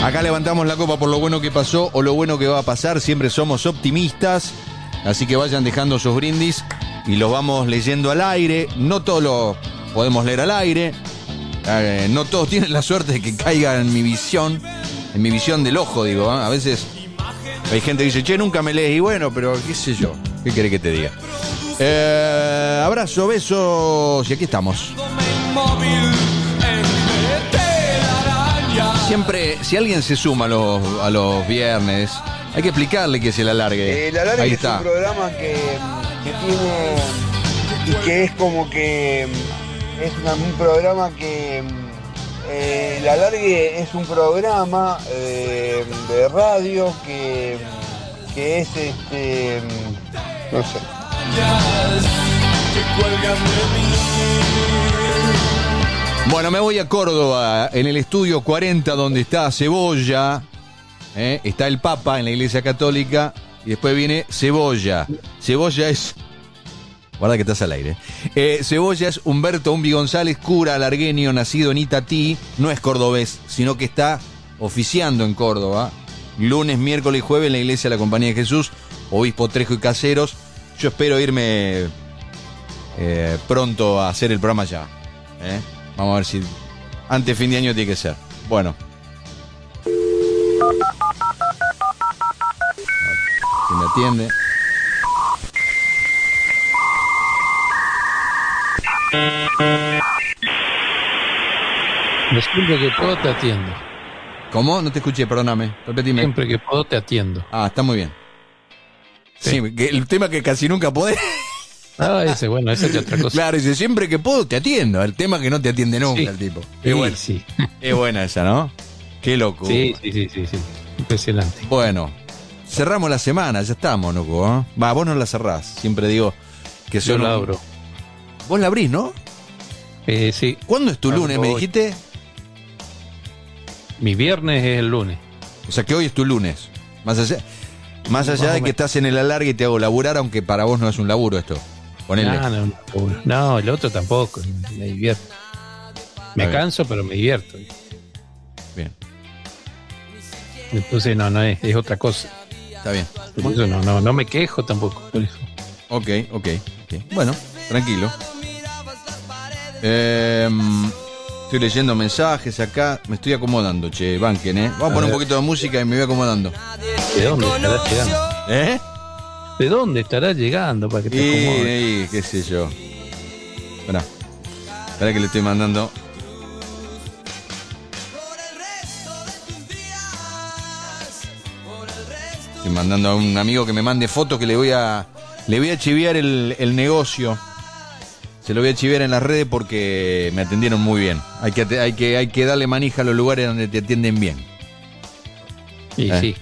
Acá levantamos la copa por lo bueno que pasó o lo bueno que va a pasar. Siempre somos optimistas. Así que vayan dejando sus brindis y los vamos leyendo al aire. No todos los podemos leer al aire. No todos tienen la suerte de que caiga en mi visión del ojo, digo. A veces hay gente que dice, che, nunca me lees. Y bueno, pero qué sé yo. ¿Qué querés que te diga? Abrazo, besos. Y aquí estamos. Siempre, si alguien se suma a los viernes, hay que explicarle que es el alargue. El alargue Ahí es está. un programa que tiene y que es como que es un programa que el alargue es un programa de radio que es no sé. Bueno, me voy a Córdoba, en el estudio 40, donde está Cebolla. Está el Papa en la Iglesia Católica. Y después viene Cebolla. Cebolla es... Guarda que estás al aire. Cebolla es Humberto Umbi González, cura alargueño, nacido en Itatí. No es cordobés, sino que está oficiando en Córdoba. Lunes, miércoles y jueves en la Iglesia de la Compañía de Jesús. Obispo Trejo y Caseros. Yo espero irme pronto a hacer el programa ya. Vamos a ver si antes de fin de año tiene que ser. Bueno. ¿Quién me atiende? Siempre que puedo te atiendo. ¿Cómo? No te escuché, perdóname. Repetime. Siempre que puedo te atiendo. Ah, está muy bien. Sí, que el tema que casi nunca podés. Ah, ese, bueno, esa es otra cosa. Claro, dice, siempre que puedo te atiendo. El tema que no te atiende nunca, Sí. el tipo. Sí, Es bueno. sí. Es buena esa, ¿no? Qué loco. Sí. Impresionante. Bueno, cerramos la semana, ya estamos, loco. Vos no la cerrás. Siempre digo que Yo son... la abro. Vos la abrís, ¿no? Sí. ¿Cuándo es tu Abro lunes, me hoy. dijiste? Mi viernes es el lunes. O sea que hoy es tu lunes. Más allá de Más o que menos. estás en el alargue y te hago laburar, aunque para vos no es un laburo esto. Ponele. No, el otro tampoco. Me divierto. Me bien. canso, pero me divierto. Bien, Entonces no es otra cosa. está bien. Por eso no me quejo tampoco. Por eso. Ok. Bueno, tranquilo. Estoy leyendo mensajes acá. Me estoy acomodando, che, banquen, Vamos a poner un poquito de música y me voy acomodando. ¿De dónde estará llegando? ¿De dónde estará llegando para que te acomodes? Qué sé yo. Esperá que le estoy mandando. Estoy mandando a un amigo que me mande fotos que le voy a chiviar el negocio. Se lo voy a chiviar en las redes porque me atendieron muy bien. Hay que darle manija a los lugares donde te atienden bien. Y sí.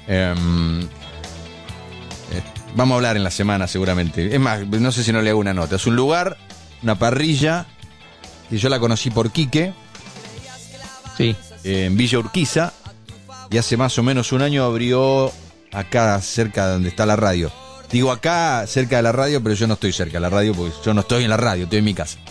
Vamos a hablar en la semana seguramente. Es más, no sé si no le hago una nota. Es un lugar, una parrilla, que yo la conocí por Quique, Sí. en Villa Urquiza, y hace más o menos un año abrió acá cerca de donde está la radio. Digo acá cerca de la radio, pero yo no estoy cerca de la radio porque yo no estoy en la radio, estoy en mi casa.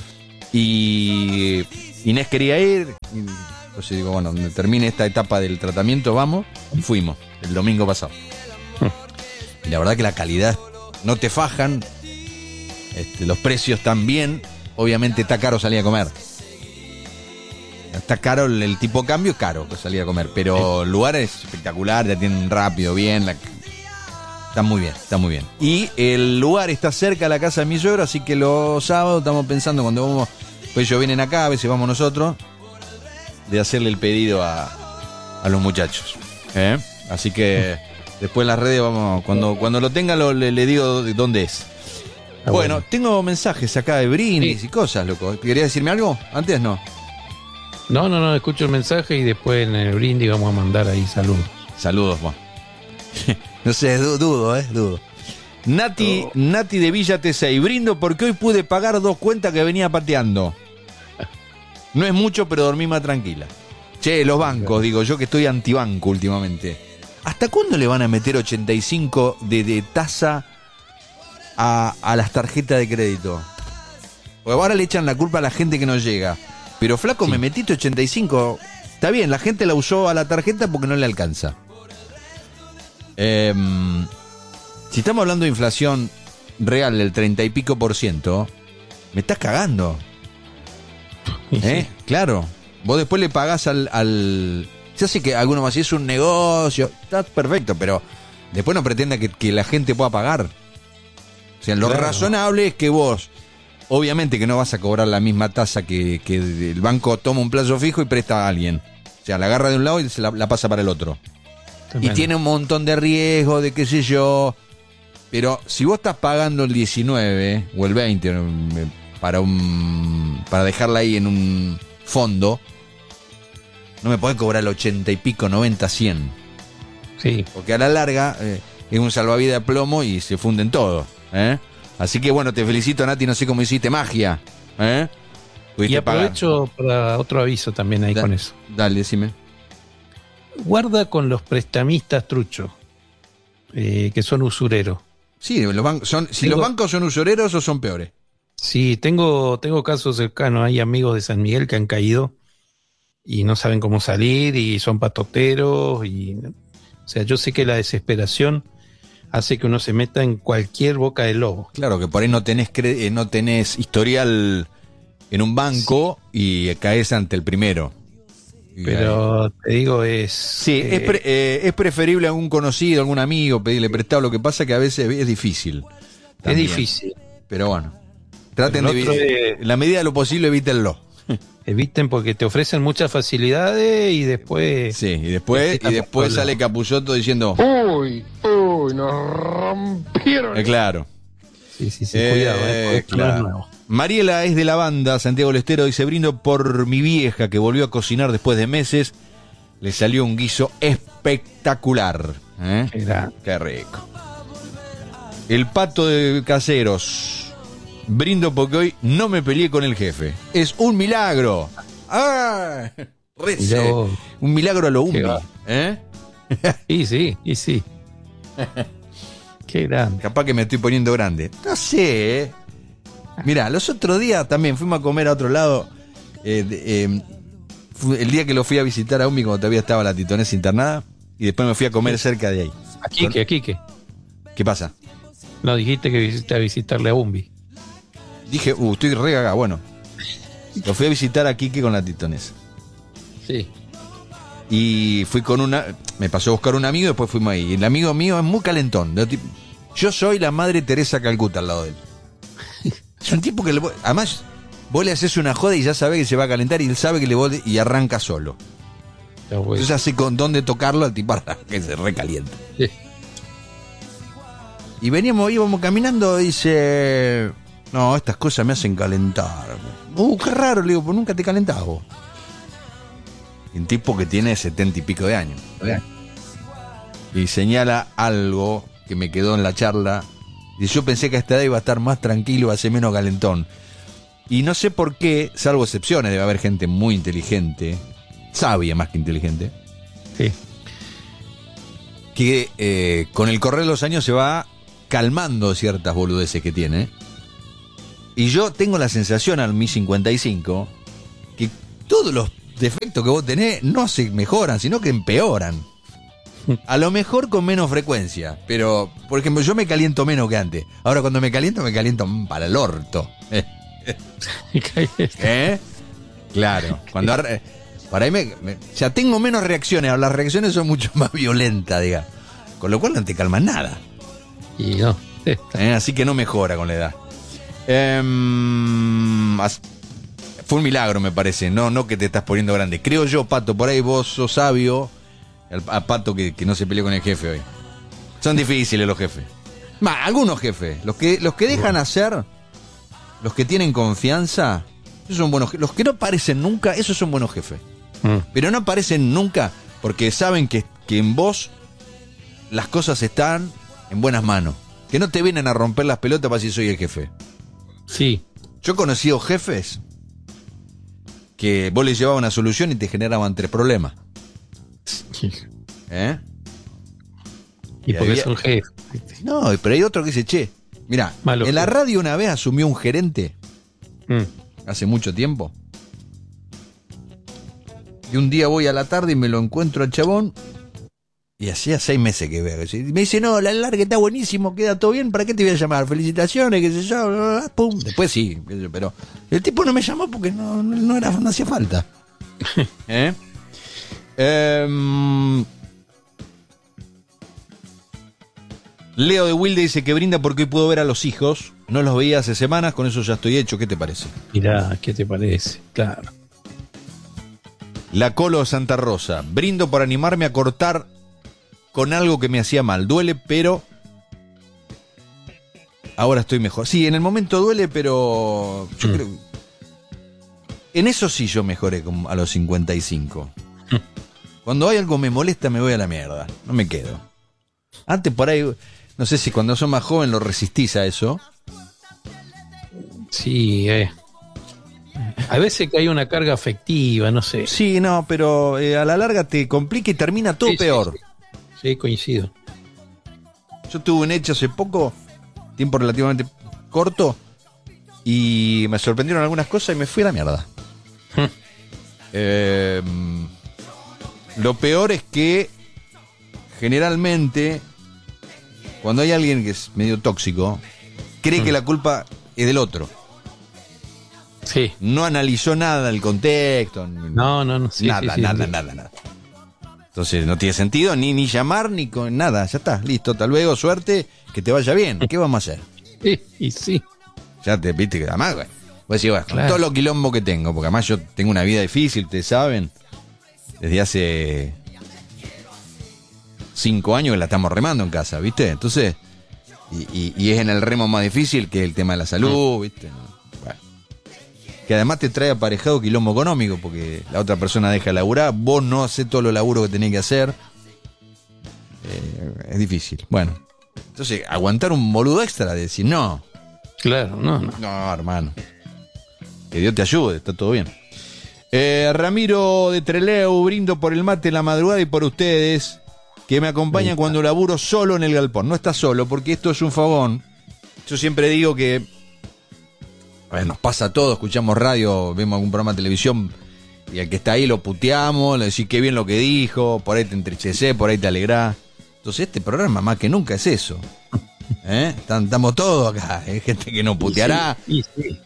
Y Inés quería ir, y entonces digo, bueno, cuando termine esta etapa del tratamiento, vamos, y fuimos el domingo pasado. Y la verdad que la calidad, no te fajan, los precios están bien, obviamente está caro salir a comer. Está caro el tipo de cambio, es caro salir a comer, pero el lugar es espectacular, te atienden rápido, bien, está muy bien. Y el lugar está cerca de la casa de mi suegro, así que los sábados estamos pensando cuando vamos, pues ellos vienen acá, a veces vamos nosotros, de hacerle el pedido a los muchachos. Así que después en las redes vamos, cuando lo tenga le digo dónde es. Bueno, tengo mensajes acá de brindis y cosas, loco. ¿Querías decirme algo? Antes no. No, escucho el mensaje y después en el brindis vamos a mandar ahí saludos. Saludos, vos. No sé, dudo. Nati de Villa T6, brindo porque hoy pude pagar 2 cuentas que venía pateando. No es mucho, pero dormí más tranquila. Che, los bancos, digo yo que estoy antibanco últimamente. ¿Hasta cuándo le van a meter 85 de tasa a las tarjetas de crédito? Porque ahora le echan la culpa a la gente que no llega. Pero flaco, me metiste 85, Está bien, la gente la usó a la tarjeta porque no le alcanza. Si estamos hablando de inflación real del 30 y pico %, me estás cagando. Claro. Vos después le pagás al... Ya sé que alguno más, si es un negocio, está perfecto, pero después no pretenda que la gente pueda pagar. O sea, lo razonable es que vos, obviamente que no vas a cobrar la misma tasa que el banco toma un plazo fijo y presta a alguien. O sea, la agarra de un lado y se la pasa para el otro. Tremendo. Y tiene un montón de riesgo, de qué sé yo. Pero si vos estás pagando el 19 o el 20 para dejarla ahí en un fondo, no me podés cobrar el 80 y pico, 90, 100. Sí. Porque a la larga es un salvavidas de plomo y se funden todos. Así que bueno, te felicito, Nati, no sé cómo hiciste magia. Y aprovecho para otro aviso también ahí con eso. Dale, decime. Guarda con los prestamistas truchos, que son usureros. Sí, los bancos son usureros o son peores. Sí, tengo casos cercanos, hay amigos de San Miguel que han caído y no saben cómo salir y son patoteros. O sea, yo sé que la desesperación hace que uno se meta en cualquier boca de lobo. Claro, que por ahí no tenés historial en un banco, sí, y caes ante el primero. Pero te digo, sí, es preferible a un conocido, a algún amigo, pedirle prestado. Lo que pasa que a veces es difícil. También. Es difícil. Pero bueno, traten en la medida de lo posible, evítenlo. Eviten porque te ofrecen muchas facilidades y después... Sí, y después sale Capusotto diciendo... Uy, nos rompieron. Claro. Sí, cuidado. Claro. Mariela es de la banda, Santiago del Estero, dice: brindo por mi vieja que volvió a cocinar después de meses. Le salió un guiso espectacular. Qué rico. El Pato de Caseros: brindo porque hoy no me peleé con el jefe. Es un milagro. ¡Ah! Un milagro a lo Umbi. Y sí. Qué grande. Capaz que me estoy poniendo grande. No sé, Mirá, los otros días también fuimos a comer a otro lado. El día que lo fui a visitar a Umbi, cuando todavía estaba la titonesa internada, y después me fui a comer cerca de ahí. ¿A Quique? ¿Qué pasa? No, dijiste que visité a visitarle a Umbi. Dije, estoy re cagado. Bueno, lo fui a visitar a Quique con la titonesa. Sí. Y fui me pasó a buscar un amigo y después fuimos ahí. Y el amigo mío es muy calentón. Yo soy la Madre Teresa Calcuta al lado de él. Es un tipo que además vos le haces una joda y ya sabe que se va a calentar y él sabe que y arranca solo. Entonces así con dónde tocarlo al tipo que se recalienta. Sí. Y íbamos caminando y dice: no, estas cosas me hacen calentar. Qué raro, le digo, pues nunca te calentás vos. Un tipo que tiene 70 y pico de años. Y señala algo que me quedó en la charla. Y yo pensé que a esta edad iba a estar más tranquilo, iba a ser menos calentón. Y no sé por qué, salvo excepciones, debe haber gente muy inteligente, sabia más que inteligente, sí, que con el correr de los años se va calmando ciertas boludeces que tiene. Y yo tengo la sensación al mi 55 que todos los defectos que vos tenés no se mejoran, sino que empeoran. A lo mejor con menos frecuencia, pero, por ejemplo, yo me caliento menos que antes. Ahora cuando me caliento para el orto. Claro. Cuando para ahí o sea, tengo menos reacciones. Las reacciones son mucho más violentas, diga. Con lo cual no te calmas nada. Y no. Así que no mejora con la edad. Fue un milagro, me parece. No que te estás poniendo grande. Creo yo, Pato, por ahí vos sos sabio. A Pato que no se peleó con el jefe hoy. Son difíciles los jefes. Algunos jefes. Los que dejan hacer, los que tienen confianza, esos son buenos jefes. Los que no aparecen nunca, esos son buenos jefes. Pero no aparecen nunca porque saben que en vos las cosas están en buenas manos. Que no te vienen a romper las pelotas para si soy el jefe. Sí. Yo he conocido jefes que vos les llevabas una solución y te generaban 3 problemas. Y porque son jefes. No, pero hay otro que dice: che, mira, en la radio una vez asumió un gerente hace mucho tiempo Y un día voy a la tarde y me lo encuentro al chabón. Y hacía 6 meses que veo. Y me dice, no, la larga está buenísimo, queda todo bien, ¿para qué te voy a llamar? Felicitaciones, qué sé yo, bla, bla, bla, pum. Después sí, pero el tipo no me llamó porque no hacía falta. Leo de Wilde dice que brinda porque hoy puedo ver a los hijos. No los veía hace semanas, con eso ya estoy hecho. ¿Qué te parece? Mirá, ¿qué te parece? Claro. La Colo de Santa Rosa. Brindo por animarme a cortar con algo que me hacía mal. Duele, pero ahora estoy mejor. Sí, en el momento duele, pero yo creo... En eso sí yo mejoré a los 55. Cuando hay algo que me molesta, me voy a la mierda. No me quedo. Antes por ahí, no sé si cuando sos más joven lo resistís a eso. Sí, a veces que hay una carga afectiva, no sé. Sí, no, pero a la larga te complica y termina todo peor. Sí, coincido. Yo tuve un hecho hace poco, tiempo relativamente corto, y me sorprendieron algunas cosas y me fui a la mierda. Lo peor es que generalmente cuando hay alguien que es medio tóxico, cree que la culpa es del otro. Sí. No analizó nada el contexto. No. Sí, nada. Entonces no tiene sentido ni llamar ni con nada. Ya está, listo. Hasta luego, suerte, que te vaya bien. ¿Qué vamos a hacer? Sí. Ya te viste que además, güey. Voy a decir, bueno, con todo lo quilombo que tengo, porque además yo tengo una vida difícil, ustedes saben. Desde hace 5 años que la estamos remando en casa, ¿viste? Entonces, y es en el remo más difícil que el tema de la salud, ¿viste? Bueno. Que además te trae aparejado quilombo económico, porque la otra persona deja de laburar, vos no haces todo lo laburo que tenés que hacer. Es difícil. Bueno, entonces, aguantar un boludo extra de decir no. Claro, no. No, hermano. Que Dios te ayude, está todo bien. Ramiro de Trelew, brindo por el mate en la madrugada y por ustedes que me acompañan cuando laburo solo en el galpón. No estás solo, porque esto es un fogón. Yo siempre digo que nos pasa todo, escuchamos radio, vemos algún programa de televisión y al que está ahí lo puteamos, le decís qué bien lo que dijo, por ahí te entristecés, por ahí te alegrás. Entonces este programa más que nunca es eso. Estamos todos acá, hay gente que nos puteará. Sí.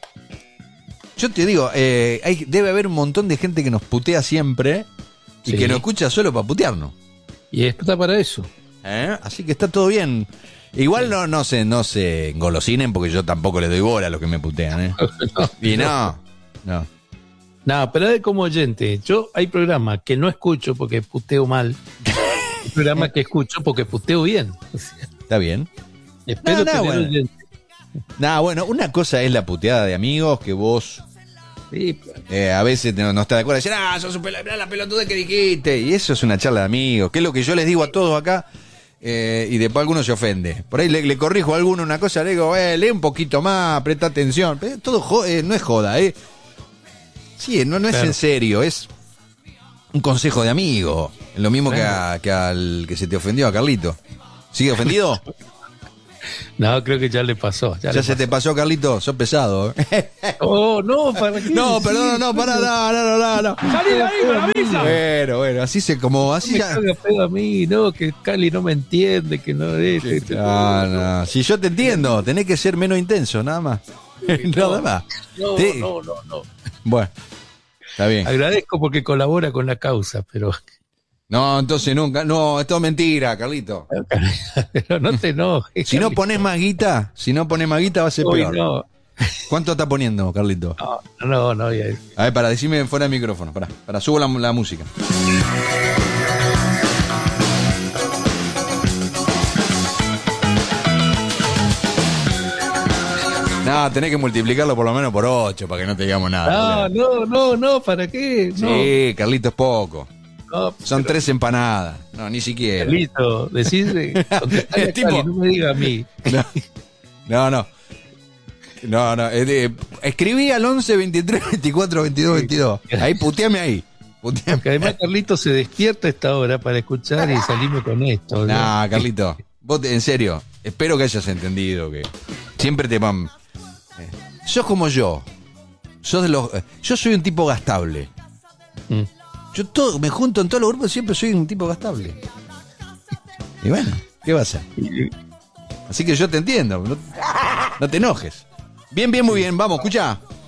Yo te digo, debe haber un montón de gente que nos putea siempre y que nos escucha solo para putearnos. Y está para eso. Así que está todo bien. Igual no se engolosinen porque yo tampoco le doy bola a los que me putean. Y no. No, pero es como oyente. Yo hay programas que no escucho porque puteo mal. Hay programas que escucho porque puteo bien. O sea, está bien. Espero tener oyente. Bueno, una cosa es la puteada de amigos que vos a veces no estás de acuerdo. Dicen, sos la pelotuda que dijiste. Y eso es una charla de amigos, que es lo que yo les digo a todos acá. Y después alguno se ofende. Por ahí le corrijo a alguno una cosa, le digo, lee un poquito más, presta atención. Pero todo no es joda, Sí, no es en serio, es un consejo de amigo. Lo mismo que al que se te ofendió, a Carlito. ¿Sigue ofendido? No, creo que ya le pasó. ¿Ya se te pasó, Carlito? Sos pesado. No, ¿para qué? No, perdón, no, pará, no. ¡Salí de ahí, me avisa! Bueno, así así me ya. caga pedo a mí, no, que Cali no me entiende, que no es. No. Si yo te entiendo, tenés que ser menos intenso, nada más. Nada más. No. Bueno, está bien. Agradezco porque colabora con la causa, pero. No, entonces nunca. No, esto es mentira, Carlito. Pero no te enojes. Si no pones más guita, va a ser peor. No. ¿Cuánto está poniendo, Carlito? No. A ver, decime fuera del micrófono. Para subo la música. No, tenés que multiplicarlo por lo menos por 8 para que no te digamos nada. No, ¿para qué? No. Sí, Carlito, es poco. No, son 3 empanadas. No, ni siquiera. Carlito, decide. No me diga a mí. No. Escribí al 11 23 24 22 22. Ahí, puteame ahí. Porque además Carlito se despierta a esta hora para escuchar y salirme con esto. No, Carlito, vos en serio, espero que hayas entendido que siempre te van. Sos como yo. Yo soy un tipo gastable. Yo me junto en todos los grupos, siempre soy un tipo gastable. Y bueno, ¿qué va a hacer? Así que yo te entiendo, no te enojes. Bien, muy bien, vamos, escuchá.